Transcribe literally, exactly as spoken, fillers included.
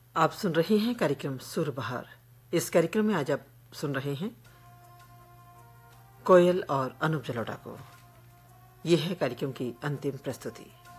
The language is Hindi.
आप सुन रहे हैं कार्यक्रम सुरबहार। इस कार्यक्रम में आज आप सुन रहे हैं कोयल और अनूप जलोटा को। यह है कार्यक्रम की अंतिम प्रस्तुति।